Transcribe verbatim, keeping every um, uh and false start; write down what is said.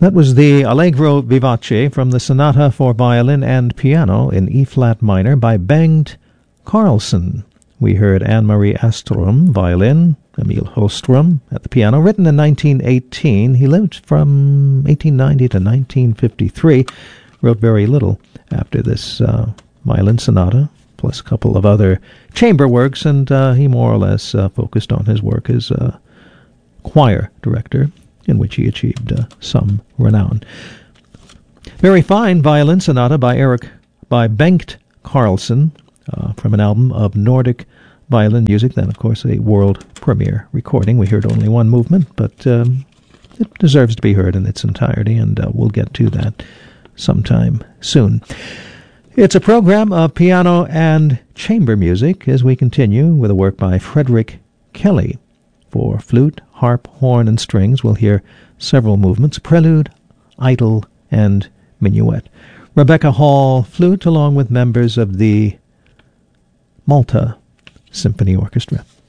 That was the Allegro Vivace from the Sonata for Violin and Piano in E-flat minor by Bengt Carlsen. We heard Anne-Marie Astrom, violin, Emil Holstrom at the piano, written in nineteen eighteen. He lived from eighteen ninety to nineteen fifty-three, wrote very little after this uh, violin sonata, plus a couple of other chamber works, and uh, he more or less uh, focused on his work as a choir director, in which he achieved uh, some renown. Very fine violin sonata by Eric, by Bengt Carlsen, uh, from an album of Nordic violin music. Then, of course, a world premiere recording. We heard only one movement, but um, it deserves to be heard in its entirety, and uh, we'll get to that sometime soon. It's a program of piano and chamber music as we continue with a work by Frederick Kelly. For flute, harp, horn, and strings, we'll hear several movements: prelude, idyll, and minuet. Rebecca Hall, flute, along with members of the Malta Symphony Orchestra.